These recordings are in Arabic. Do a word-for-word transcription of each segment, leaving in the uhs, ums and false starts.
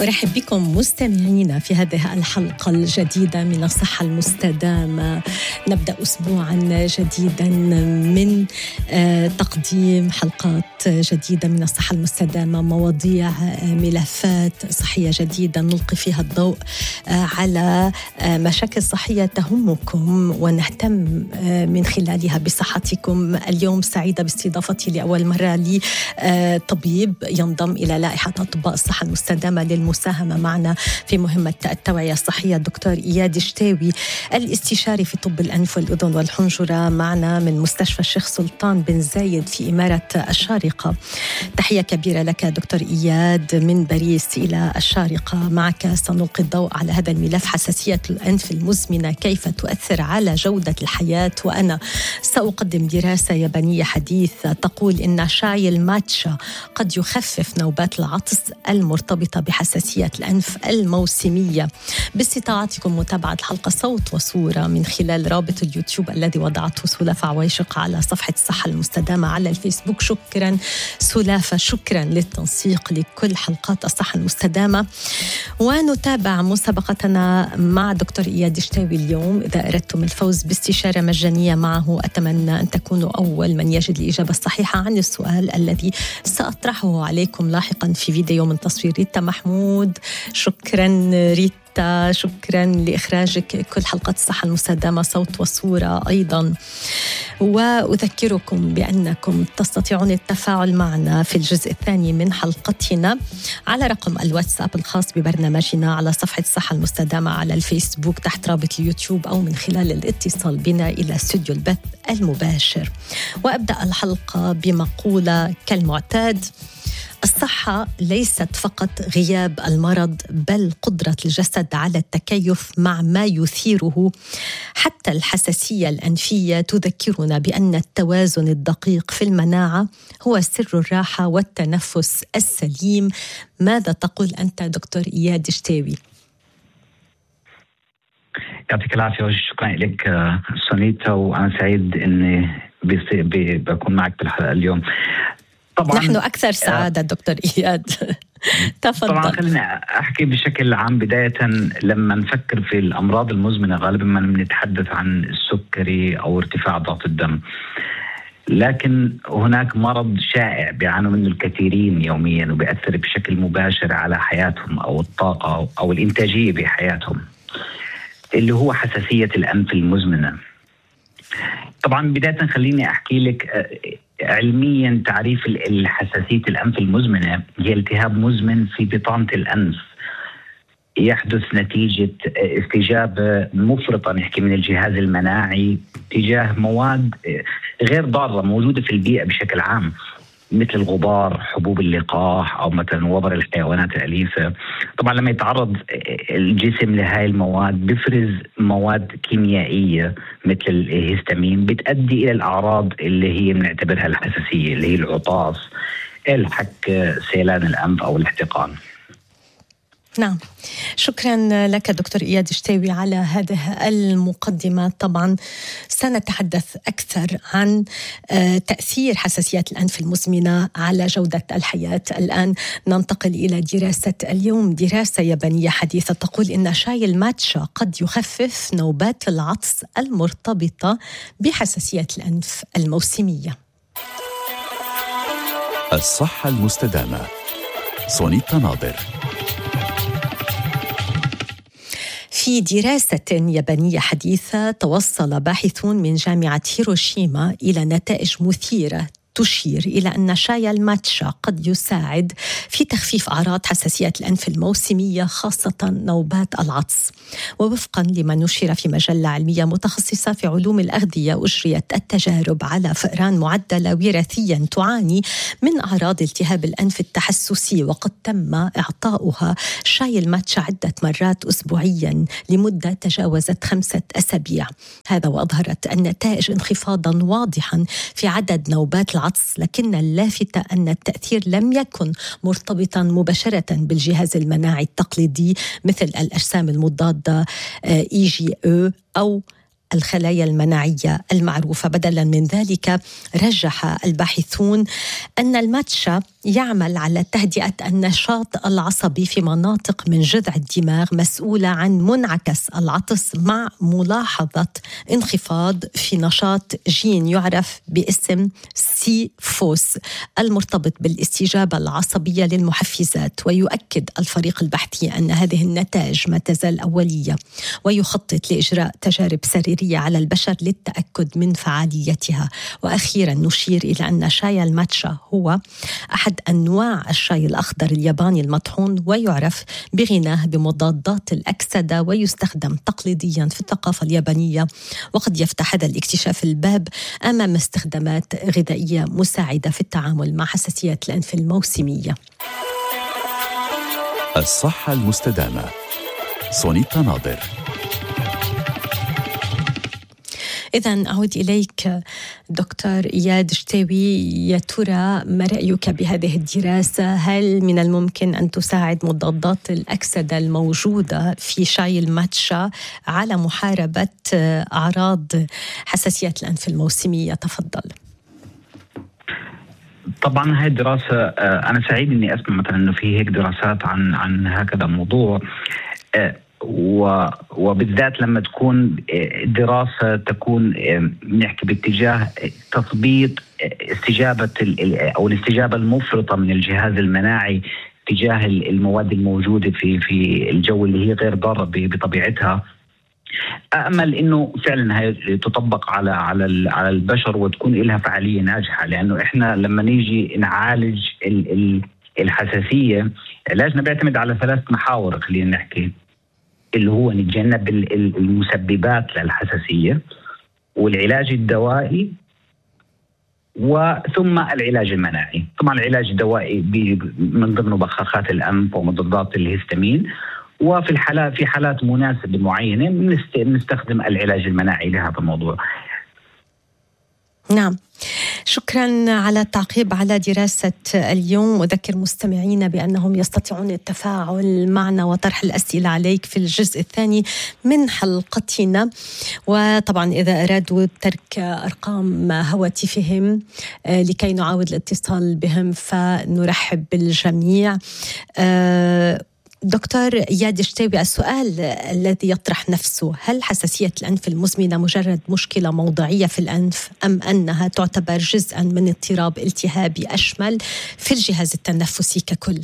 أرحب بكم مستمعينا في هذه الحلقة الجديدة من الصحة المستدامة. نبدأ أسبوعا جديدا من تقديم حلقات جديدة من الصحة المستدامة، مواضيع ملفات صحية جديدة نلقي فيها الضوء على مشاكل صحية تهمكم ونهتم من خلالها بصحتكم. اليوم سعيدة باستضافتي لأول مرة لي طبيب ينضم إلى لائحة أطباء الصحة المستدامة للمساهمة معنا في مهمة التوعية الصحية، الدكتور إياد شتاوي الاستشاري في طب الأنف والأذن والحنجرة، معنا من مستشفى الشيخ سلطان بن زايد في إمارة الشارقة. تحية كبيرة لك دكتور إياد من باريس إلى الشارقة. معك سنلقي الضوء على هذا الملف، حساسية الأنف المزمنة كيف تؤثر على جودة الحياة. وأنا سأقدم دراسة يابانية حديثة تقول إن شاي الماتشا قد يخفف نوبات العطس المرتبطة بحساسية الأنف الموسمية. باستطاعتكم متابعة الحلقة صوت وصورة من خلال رابط اليوتيوب الذي وضعته سلافة عويشق على صفحة الصحة المستدامة على الفيسبوك. شكرا سلافة، شكرا للتنسيق لكل حلقات الصحة المستدامة. ونتابع مسابقتنا مع دكتور إياد شتاوي اليوم. إذا أردتم الفوز باستشارة مجانية معه أتمنى أن تكونوا أول من يجد الإجابة الصحيحة عن السؤال الذي سأطرحه عليكم لاحقا في فيديو من تصوير ريتا محمود. شكرا ريتا، شكرا لإخراجك كل حلقات الصحة المستدامة صوت وصورة أيضا. وأذكركم بأنكم تستطيعون التفاعل معنا في الجزء الثاني من حلقتنا على رقم الواتساب الخاص ببرنامجنا على صفحة الصحة المستدامة على الفيسبوك تحت رابط اليوتيوب أو من خلال الاتصال بنا إلى استوديو البث المباشر. وأبدأ الحلقة بمقولة كالمعتاد: الصحة ليست فقط غياب المرض بل قدرة الجسد على التكيف مع ما يثيره. حتى الحساسية الأنفية تذكرنا بأن التوازن الدقيق في المناعة هو سر الراحة والتنفس السليم. ماذا تقول أنت دكتور إياد شتاوي؟ يعطيك العافية وشكرا لك سونيتا، وأنا سعيد أني بكون معك بالحلقة اليوم. طبعا نحن أكثر سعادة آه دكتور إياد. تفضل. طبعا خلينا أحكي بشكل عام. بداية لما نفكر في الأمراض المزمنة غالبا ما نتحدث عن السكري أو ارتفاع ضغط الدم، لكن هناك مرض شائع بيعانوا منه الكثيرين يوميا وبيأثر بشكل مباشر على حياتهم أو الطاقة أو الإنتاجية بحياتهم، اللي هو حساسية الأنف المزمنة. طبعا بداية خليني أحكي لك علميا تعريف الحساسية الأنف المزمنة هي التهاب مزمن في بطانة الأنف يحدث نتيجة استجابة مفرطة نحكي من الجهاز المناعي تجاه مواد غير ضارة موجودة في البيئة بشكل عام، مثل الغبار، حبوب اللقاح، أو مثلا وبر الحيوانات الأليفة. طبعا لما يتعرض الجسم لهاي المواد بيفرز مواد كيميائية مثل الهستامين بتؤدي إلى الأعراض اللي هي بنعتبرها الحساسية، اللي هي العطاس، الحك، سيلان الأنف أو الاحتقان. نعم، شكرا لك دكتور إياد شتاوي على هذه المقدمة. طبعا سنتحدث أكثر عن تأثير حساسيات الأنف المزمنة على جودة الحياة. الآن ننتقل إلى دراسة اليوم، دراسة يابانية حديثة تقول إن شاي الماتشا قد يخفف نوبات العطس المرتبطة بحساسية الأنف الموسمية. الصحة المستدامة، سونيتا ناظر. في دراسة يابانية حديثة توصل باحثون من جامعة هيروشيما إلى نتائج مثيرة تشير إلى أن شاي الماتشا قد يساعد في تخفيف أعراض حساسية الأنف الموسمية خاصة نوبات العطس. ووفقا لما نشر في مجلة علمية متخصصة في علوم الأغذية أجريت التجارب على فئران معدلة وراثيا تعاني من أعراض التهاب الأنف التحسسي، وقد تم إعطاؤها شاي الماتشا عدة مرات أسبوعيا لمدة تجاوزت خمسة أسابيع. هذا وأظهرت النتائج انخفاضا واضحا في عدد نوبات العطس، لكن اللافت أن التأثير لم يكن مرتبطا مباشرة بالجهاز المناعي التقليدي مثل الأجسام المضادة إي جي أو أو الخلايا المناعية المعروفة. بدلا من ذلك رجح الباحثون أن الماتشا يعمل على تهدئة النشاط العصبي في مناطق من جذع الدماغ مسؤولة عن منعكس العطس، مع ملاحظة انخفاض في نشاط جين يعرف باسم سي فوس المرتبط بالاستجابة العصبية للمحفزات. ويؤكد الفريق البحثي أن هذه النتائج ما تزال أولية، ويخطط لإجراء تجارب سريرية على البشر للتأكد من فعاليتها. وأخيرا نشير إلى أن شاي الماتشا هو أحد أنواع الشاي الأخضر الياباني المطحون، ويعرف بغناه بمضادات الأكسدة، ويستخدم تقليديا في الثقافة اليابانية. وقد يفتح هذا الاكتشاف الباب أمام استخدامات غذائية مساعدة في التعامل مع حساسية الأنف الموسمية. الصحة المستدامة. سونيتا ناظر. إذن أعود إليك دكتور إياد شتاوي، يا ترى ما رأيك بهذه الدراسة؟ هل من الممكن أن تساعد مضادات الأكسدة الموجودة في شاي الماتشا على محاربة أعراض حساسية الأنف الموسمية؟ تفضل. طبعا هاي الدراسة أنا سعيد إني أسمع مثلا إنه في هيك دراسات عن عن هكذا موضوع، وبالذات لما تكون دراسة تكون نحكي باتجاه تثبيط استجابة أو الاستجابة المفرطة من الجهاز المناعي تجاه المواد الموجودة في في الجو اللي هي غير ضارة بطبيعتها. أأمل إنه فعلا هي تطبق على على على البشر وتكون لها فعالية ناجحة، لأنه إحنا لما نيجي نعالج الحساسية علاجنا بيعتمد على ثلاث محاور خلينا نحكي، اللي هو نتجنب المسببات للحساسية، والعلاج الدوائي، وثم العلاج المناعي. طبعا العلاج الدوائي من ضمنه بخاخات الأنف ومضادات الهستامين، وفي الحالات في حالات مناسبة معينة نستخدم العلاج المناعي لهذا الموضوع. نعم، شكرا على التعقيب على دراسة اليوم. أذكر مستمعينا بأنهم يستطيعون التفاعل معنا وطرح الأسئلة عليك في الجزء الثاني من حلقتنا. وطبعا إذا أرادوا ترك أرقام هواتفهم لكي نعاود الاتصال بهم فنرحب بالجميع. دكتور إياد شتاوي، السؤال الذي يطرح نفسه: هل حساسية الأنف المزمنة مجرد مشكلة موضعية في الأنف، أم أنها تعتبر جزءاً من اضطراب التهابي أشمل في الجهاز التنفسي ككل؟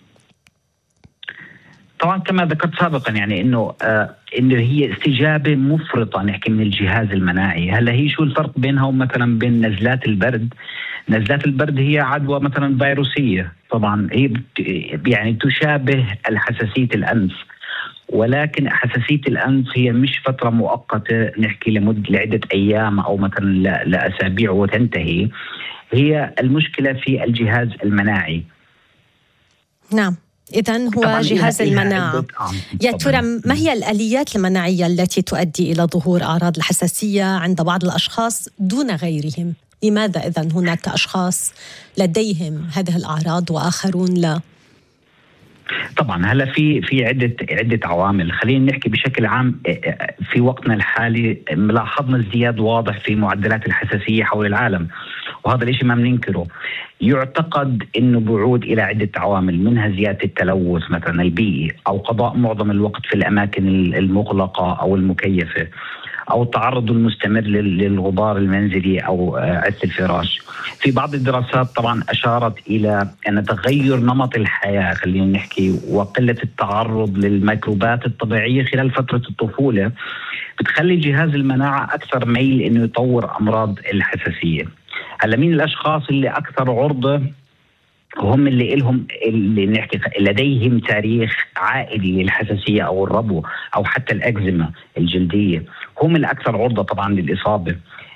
طبعا كما ذكرت سابقا يعني انه آه انه هي استجابه مفرطه نحكي من الجهاز المناعي. هلا هي شو الفرق بينها ومثلا بين نزلات البرد؟ نزلات البرد هي عدوى مثلا فيروسيه، طبعا هي يعني تشابه الحساسيه الانف، ولكن حساسيه الانف هي مش فتره مؤقته نحكي لمده لعده ايام او مثلا لاسابيع وتنتهي. هي المشكله في الجهاز المناعي. نعم، إذن هو جهاز المناعة. يا ترى ما هي الآليات المناعية التي تؤدي إلى ظهور أعراض الحساسية عند بعض الأشخاص دون غيرهم؟ لماذا إذن هناك أشخاص لديهم هذه الأعراض وآخرون لا؟ طبعا هلا في في عده عده عوامل. خلينا نحكي بشكل عام. في وقتنا الحالي ملاحظنا ازدياد واضح في معدلات الحساسيه حول العالم، وهذا الشيء ما بننكره. يعتقد انه بعود الى عده عوامل، منها زياده التلوث مثلا البيئي، او قضاء معظم الوقت في الاماكن المغلقه او المكيفه، أو التعرض المستمر للغبار المنزلي أو عدة الفراش. في بعض الدراسات طبعا أشارت إلى أن تغير نمط الحياة خلينا نحكي وقلة التعرض للميكروبات الطبيعية خلال فترة الطفولة بتخلي جهاز المناعة أكثر ميل إنه يطور أمراض الحساسية. هلا مين الأشخاص اللي أكثر عرضة؟ هم اللي إلهم اللي نحكي لديهم تاريخ عائلي للحساسية أو الربو أو حتى الأكزيما الجلدية، هم الأكثر عرضة طبعا للإصابة.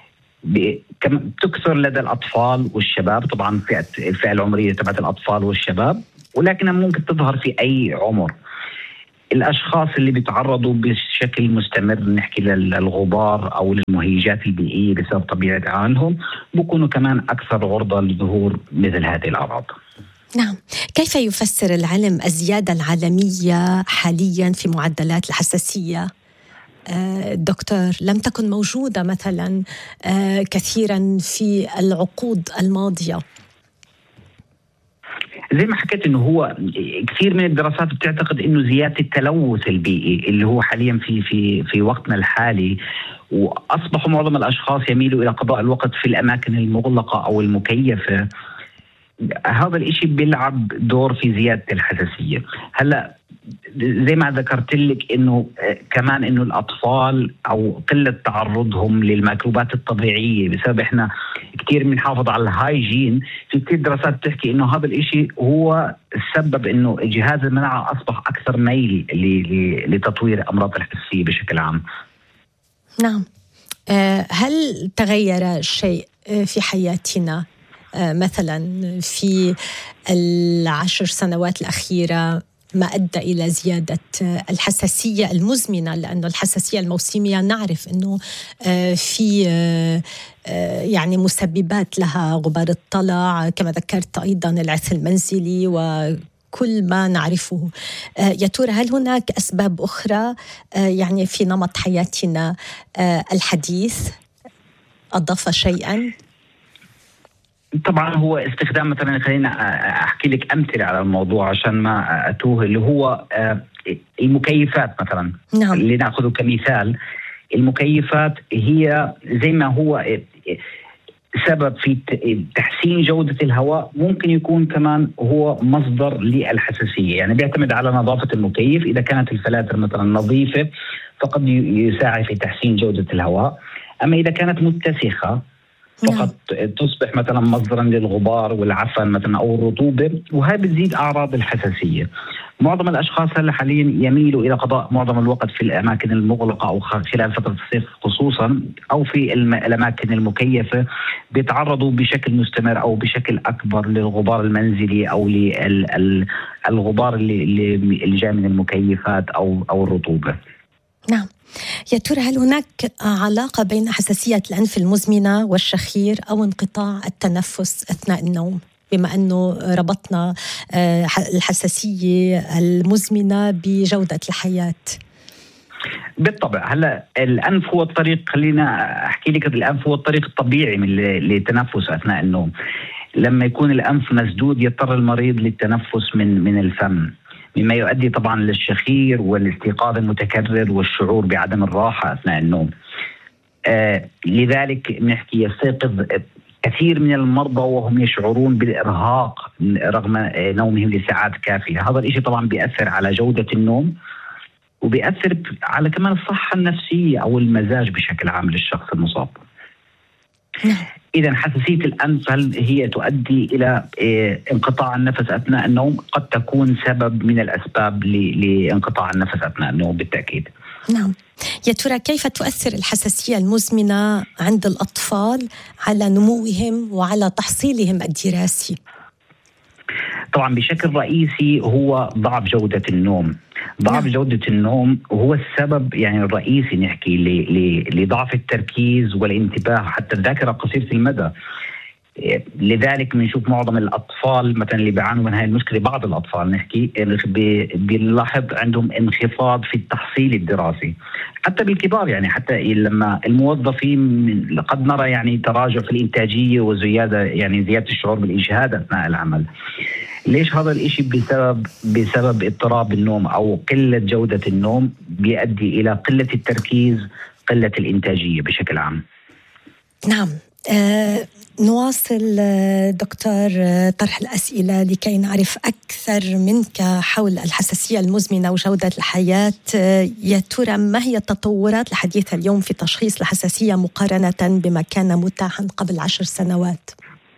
تكثر لدى الأطفال والشباب، طبعا فئة الفئة العمرية تبعت الأطفال والشباب، ولكنها ممكن تظهر في أي عمر. الأشخاص اللي بيتعرضوا بشكل مستمر نحكي للغبار أو للمهيجات البيئية بسبب طبيعة عملهم بيكونوا كمان أكثر عرضة لظهور مثل هذه الأعراض. نعم، كيف يفسر العلم الزيادة العالمية حاليا في معدلات الحساسية دكتور لم تكن موجودة مثلا كثيرا في العقود الماضية؟ زي ما حكيت انه هو كثير من الدراسات بتعتقد انه زياده التلوث البيئي اللي هو حاليا في في في وقتنا الحالي، واصبحوا معظم الاشخاص يميلوا الى قضاء الوقت في الاماكن المغلقه او المكيفه. هذا الاشي بيلعب دور في زياده الحساسيه. هلا زي ما ذكرت لك انه كمان انه الاطفال او قله تعرضهم للميكروبات الطبيعيه بسبب احنا كثير بنحافظ على الهايجين. في كثير دراسات بتحكي انه هذا الاشي هو السبب انه جهاز المناعه اصبح اكثر ميل لتطوير امراض الحساسيه بشكل عام. نعم. هل تغير شيء في حياتنا مثلا في العشر سنوات الأخيرة ما أدى إلى زيادة الحساسية المزمنة؟ لأنه الحساسية الموسمية نعرف أنه في يعني مسببات لها، غبار الطلع كما ذكرت، أيضا العث المنزلي وكل ما نعرفه. يا ترى هل هناك أسباب أخرى يعني في نمط حياتنا الحديث أضاف شيئا؟ طبعا هو استخدام، مثلا خلينا احكي لك امثله على الموضوع عشان ما اتوه، اللي هو المكيفات مثلا. نعم. اللي ناخذه كمثال، المكيفات هي زي ما هو سبب في تحسين جوده الهواء، ممكن يكون كمان هو مصدر للحساسيه. يعني بيعتمد على نظافه المكيف. اذا كانت الفلاتر مثلا نظيفه فقد يساعد في تحسين جوده الهواء، اما اذا كانت متسخه فقط تصبح مثلا مصدرا للغبار والعفن مثلا او الرطوبه، وهي بتزيد اعراض الحساسيه. معظم الاشخاص هلا حاليا يميلوا الى قضاء معظم الوقت في الاماكن المغلقه او خلال فتره الصيف خصوصا، او في الاماكن المكيفه، بيتعرضوا بشكل مستمر او بشكل اكبر للغبار المنزلي او للغبار اللي اللي جاي من المكيفات او او الرطوبه. نعم. يا ترى هل هناك علاقة بين حساسية الأنف المزمنة والشخير أو انقطاع التنفس أثناء النوم، بما أنه ربطنا الحساسية المزمنة بجودة الحياة؟ بالطبع. هلا الأنف هو الطريق، خلينا أحكي لك، الأنف هو الطريق الطبيعي من للتنفس أثناء النوم. لما يكون الأنف مسدود يضطر المريض للتنفس من من الفم، مما يؤدي طبعا للشخير والاستيقاظ المتكرر والشعور بعدم الراحة أثناء النوم. آه لذلك نحكي يستيقظ كثير من المرضى وهم يشعرون بالإرهاق رغم نومهم لساعات كافية. هذا الإشي طبعا بيأثر على جودة النوم وبيأثر على كمان الصحة النفسية أو المزاج بشكل عام للشخص المصاب. إذا حساسية الأنف هل هي تؤدي إلى انقطاع النفس أثناء النوم؟ قد تكون سبب من الأسباب لانقطاع النفس أثناء النوم بالتأكيد. نعم. يا ترى كيف تؤثر الحساسية المزمنة عند الأطفال على نموهم وعلى تحصيلهم الدراسي؟ طبعا بشكل رئيسي هو ضعف جودة النوم. ضعف نعم. جودة النوم هو السبب يعني الرئيسي نحكي لضعف التركيز والانتباه حتى الذاكرة قصيرة المدى. لذلك بنشوف معظم الأطفال مثلا اللي بيعانوا من هاي المشكلة، بعض الأطفال نحكي بنلاحظ عندهم انخفاض في التحصيل الدراسي. حتى بالكبار يعني، حتى لما الموظفين قد نرى يعني تراجع في الإنتاجية وزيادة يعني زيادة الشعور بالإجهاد أثناء العمل. ليش هذا الإشي؟ بسبب بسبب اضطراب النوم أو قلة جودة النوم بيؤدي إلى قلة التركيز، قلة الإنتاجية بشكل عام. نعم. آه نواصل دكتور طرح الأسئلة لكي نعرف أكثر منك حول الحساسية المزمنة وجودة الحياة. يا ترى ما هي التطورات الحديثة اليوم في تشخيص الحساسية مقارنة بما كان متاحا قبل عشر سنوات؟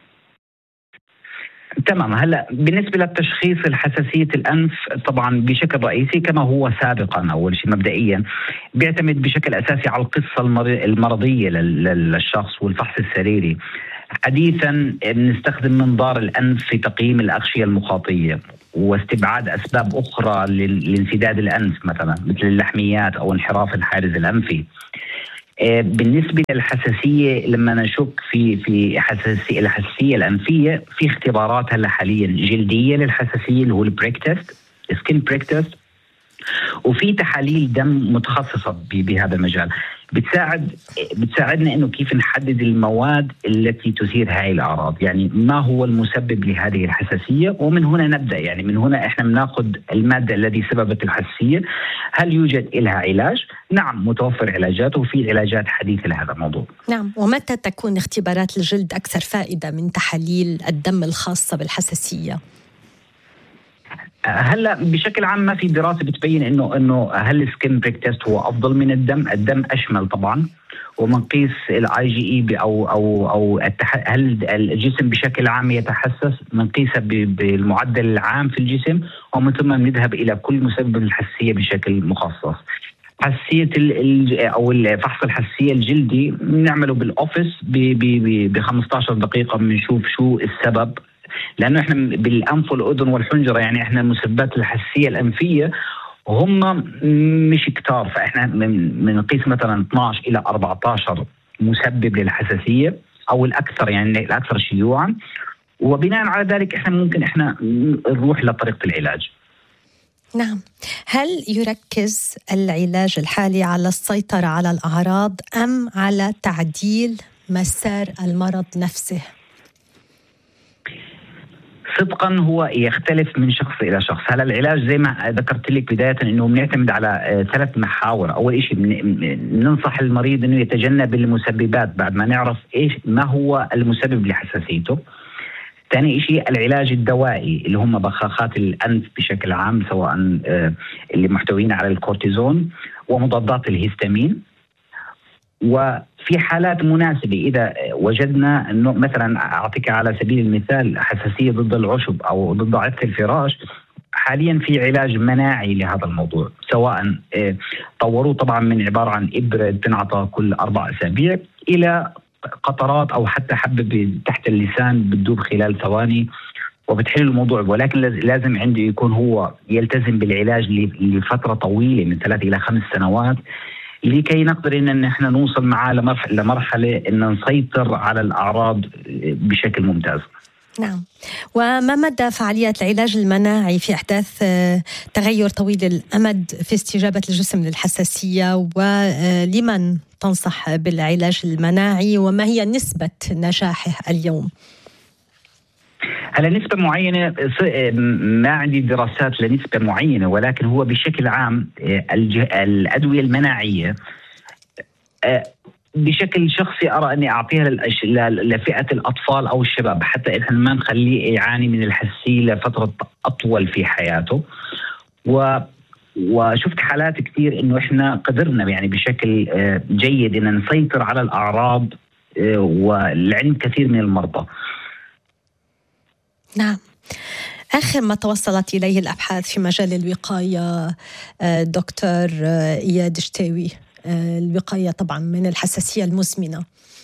تمام. هلا بالنسبه للتشخيص الحساسيه الانف طبعا بشكل رئيسي كما هو سابقا، اول شيء مبدئيا بيعتمد بشكل اساسي على القصه المرضيه للشخص والفحص السريري. حديثا بنستخدم منظار الانف في تقييم الاغشيه المخاطيه واستبعاد اسباب اخرى لانسداد الانف مثلا مثل اللحميات او انحراف الحاجز الانفي. بالنسبة للحساسية لما نشك في في حساسية الحساسية الأنفية، في اختبارات هلا حاليا جلدية للحساسية اللي هو البريك تيست، سكين بريك تيست، وفي تحاليل دم متخصصة بهذا المجال بتساعد بتساعدنا إنه كيف نحدد المواد التي تثير هاي الأعراض، يعني ما هو المسبب لهذه الحساسية، ومن هنا نبدأ. يعني من هنا إحنا بناخذ المادة التي سببت الحساسية، هل يوجد لها علاج؟ نعم، متوفر علاجات وفي علاجات حديثة لهذا الموضوع. نعم. ومتى تكون اختبارات الجلد أكثر فائدة من تحاليل الدم الخاصة بالحساسية؟ هلا بشكل عام ما في دراسه بتبين انه انه هل السكين بريك تيست هو افضل من الدم، الدم اشمل طبعا، ومنقيس الاي جي اي او او او التح... هل الجسم بشكل عام يتحسس، منقيسها بالمعدل العام في الجسم، ومن ثم نذهب الى كل مسبب الحساسيه بشكل مخصص. حساسيه ال... او فحص الحساسيه الجلدي بنعمله بالاوفيس ب خمسطعش دقيقه، بنشوف شو السبب، لأنه إحنا بالأنف والأذن والحنجرة يعني إحنا مسببات الحساسية الأنفية هم مش كتار، فإحنا بنقيس مثلا اثناشر إلى أربعة عشر مسبب للحساسية أو الأكثر، يعني الأكثر شيوعا، وبناء على ذلك إحنا ممكن إحنا نروح لطريقة العلاج. نعم. هل يركز العلاج الحالي على السيطرة على الأعراض أم على تعديل مسار المرض نفسه؟ صدقا هو يختلف من شخص إلى شخص. هلا العلاج زي ما ذكرت لك بداية إنه بنعتمد على ثلاث محاور. أول شيء ننصح المريض إنه يتجنب المسببات بعد ما نعرف إيش ما هو المسبب لحساسيته. ثاني شيء العلاج الدوائي اللي هم بخاخات الأنف بشكل عام، سواء اللي محتوين على الكورتيزون ومضادات الهستامين. وفي حالات مناسبة إذا وجدنا أنه مثلا أعطيك على سبيل المثال حساسية ضد العشب أو ضد عفة الفراش، حاليا في علاج مناعي لهذا الموضوع، سواء طوروه طبعا من عبارة عن إبرة تنعطى كل أربع أسابيع إلى قطرات أو حتى حبة تحت اللسان بتدوب خلال ثواني وبتحل الموضوع. ولكن لازم عنده يكون هو يلتزم بالعلاج لفترة طويلة من ثلاث إلى خمس سنوات لكي نقدر إن احنا نوصل معاه لمرحلة إن نسيطر على الأعراض بشكل ممتاز. نعم. وما مدى فعالية العلاج المناعي في إحداث تغير طويل الأمد في استجابة الجسم للحساسية، ولمن تنصح بالعلاج المناعي وما هي نسبة نجاحه اليوم؟ على نسبة معينة ما عندي دراسات لنسبة معينة، ولكن هو بشكل عام الأدوية المناعية بشكل شخصي أرى أني أعطيها لفئة الأطفال أو الشباب، حتى إحنا ما نخليه يعاني من الحساسية لفترة أطول في حياته. و وشفت حالات كثير إنه إحنا قدرنا يعني بشكل جيد إن نسيطر على الأعراض ولعند كثير من المرضى. نعم. آخر ما توصلت إليه الأبحاث في مجال الوقاية دكتور إياد شتاوي، الوقاية طبعا من الحساسية المزمنة.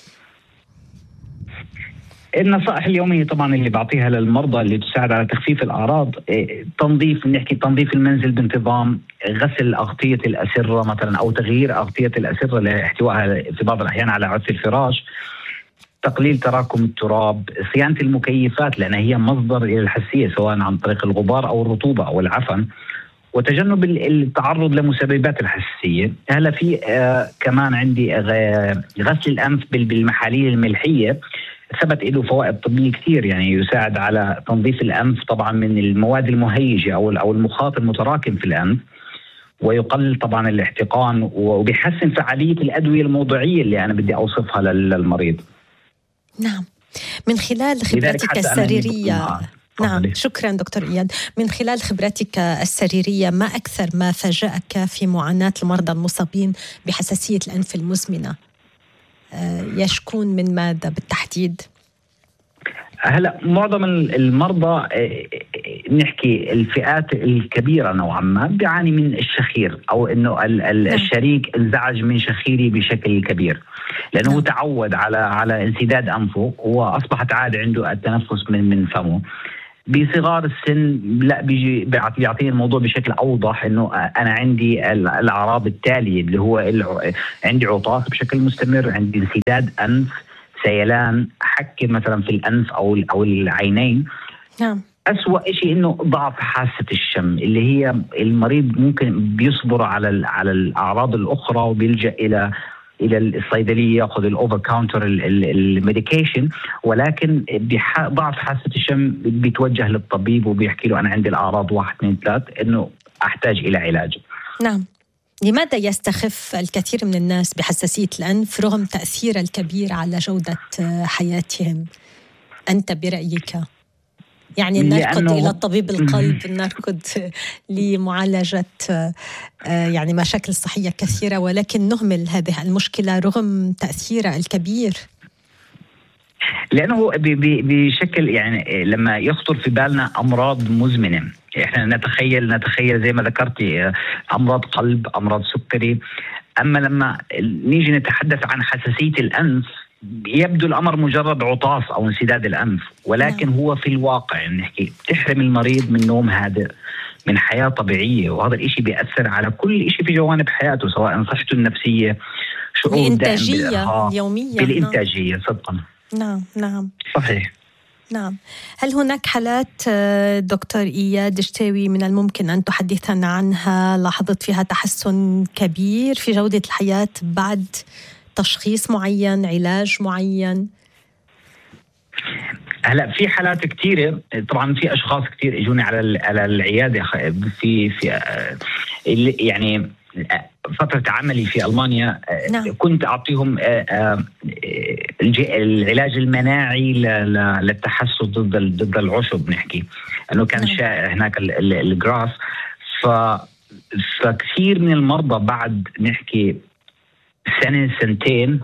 النصائح اليومية طبعا اللي بعطيها للمرضى اللي تساعد على تخفيف الأعراض، تنظيف، نحكي تنظيف المنزل بانتظام، غسل أغطية الأسرة مثلا أو تغيير أغطية الأسرة لاحتوائها في بعض الأحيان على عفة الفراش، تقليل تراكم التراب، صيانة المكيفات لأنها هي مصدر إلى الحساسية سواء عن طريق الغبار أو الرطوبة أو العفن، وتجنب التعرض لمسببات الحساسية. هلا في آه كمان عندي غسل الأنف بالمحاليل الملحية، ثبت له فوائد طبية كثير، يعني يساعد على تنظيف الأنف طبعا من المواد المهيجة أو أو المخاط المتراكم في الأنف، ويقلل طبعا الاحتقان، وبيحسن فعالية الأدوية الموضعية اللي أنا بدي أوصفها للمريض. نعم. من خلال خبرتك السريرية، نعم شكرا دكتور إياد، من خلال خبرتك السريرية ما أكثر ما فاجأك في معاناة المرضى المصابين بحساسية الأنف المزمنة؟ يشكون من ماذا بالتحديد؟ هلا معظم المرضى نحكي الفئات الكبيرة نوعا ما بيعاني من الشخير، أو إنه الشريك انزعج من شخيري بشكل كبير لأنه تعود على على انسداد أنفه وأصبحت عادة عنده التنفس من من فمه. بصغار السن لا بيجي بيعطيني الموضوع بشكل أوضح، إنه أنا عندي الأعراض التالية اللي هو عندي عطاس بشكل مستمر، عندي انسداد أنف، سيلان، حكة مثلا في الأنف أو أو العينين. نعم. أسوأ شيء إنه ضعف حاسة الشم، اللي هي المريض ممكن بيصبر على على الأعراض الأخرى وبيلجأ إلى إلى الصيدلية يأخذ الأوفر كاونتر الميديكيشن، ولكن بضعف حاسة الشم بيتوجه للطبيب وبيحكي له أنا عندي الأعراض واحد اثنين ثلاث إنه أحتاج إلى علاج. نعم. لماذا يستخف الكثير من الناس بحساسية الأنف رغم تأثير الكبير على جودة حياتهم؟ أنت برأيك؟ يعني نركض إلى طبيب القلب، نركض لمعالجة يعني مشاكل صحية كثيرة، ولكن نهمل هذه المشكلة رغم تأثيرها الكبير. لأنه بشكل يعني لما يخطر في بالنا أمراض مزمنة، إحنا نتخيل نتخيل زي ما ذكرتي أمراض قلب، أمراض سكري. أما لما نيجي نتحدث عن حساسية الأنف يبدو الأمر مجرد عطاس أو انسداد الأنف، ولكن نعم. هو في الواقع نحكي تحرم المريض من نوم هادئ، من حياة طبيعية، وهذا الإشي بيأثر على كل إشي في جوانب حياته، سواء صحته النفسية، شعور الإنتاجية اليومية، بالإنتاجية صدقا. نعم نعم صحيح. نعم. هل هناك حالات دكتور إياد جتاوي من الممكن أن تحدثنا عنها لاحظت فيها تحسن كبير في جودة الحياة بعد تشخيص معين، علاج معين؟ هلا في حالات كثيرة، طبعا في أشخاص كثير اجوني على على العيادة في في يعني فترة عملي في ألمانيا. نعم. كنت أعطيهم العلاج المناعي للتحسس ضد ضد العشب، نحكي أنه كان نعم. شائع هناك الجراس. ف فكثير من المرضى بعد نحكي سنة سنتين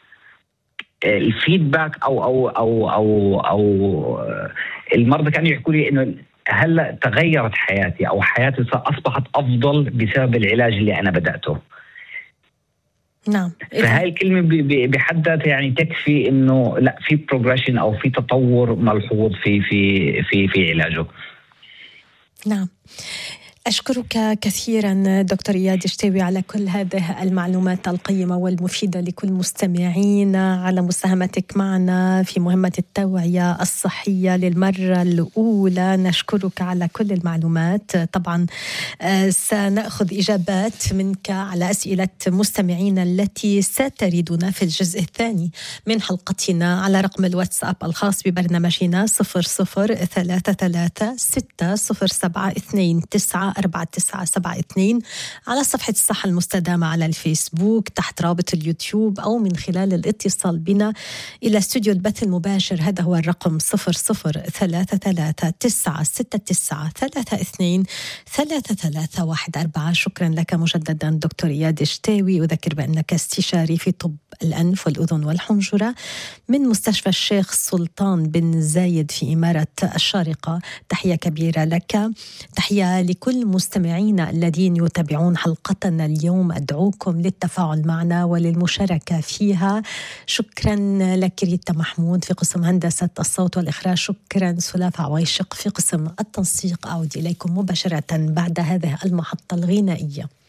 الفيدباك أو أو أو أو أو المرضى كانوا يحكوا لي إنه هلا تغيرت حياتي أو حياتي أصبحت أفضل بسبب العلاج اللي أنا بدأته. نعم. فهاي الكلمة بحد ذاتها يعني تكفي إنه لا في بروجريشن أو في تطور ملحوظ في في في في علاجه. نعم. أشكرك كثيرا دكتور إياد جتاوي على كل هذه المعلومات القيمة والمفيدة لكل مستمعينا، على مساهمتك معنا في مهمة التوعية الصحية للمرة الأولى. نشكرك على كل المعلومات. طبعا سنأخذ إجابات منك على أسئلة مستمعينا التي ستردنا في الجزء الثاني من حلقتنا على رقم الواتساب الخاص ببرنامجنا صفر صفر ثلاثة ثلاثة ستة صفر سبعة اثنين تسعة أربعة تسعة سبعة اثنين، على صفحة الصحة المستدامة على الفيسبوك تحت رابط اليوتيوب، أو من خلال الاتصال بنا إلى استوديو البث المباشر. هذا هو الرقم صفر صفر ثلاثة ثلاثة تسعة ستة تسعة ثلاثة اثنين ثلاثة ثلاثة واحد أربعة. شكرا لك مجددا دكتور إياد جتاوي. أذكر بأنك استشاري في طب الأنف والأذن والحنجرة من مستشفى الشيخ سلطان بن زايد في إمارة الشارقة. تحية كبيرة لك، تحية لكل مستمعينا الذين يتابعون حلقتنا اليوم. أدعوكم للتفاعل معنا وللمشاركة فيها. شكرا لك ريتا محمود في قسم هندسة الصوت والإخراج. شكرا سلافة عويشق في قسم التنسيق. أعود إليكم مباشرة بعد هذه المحطة الغنائية.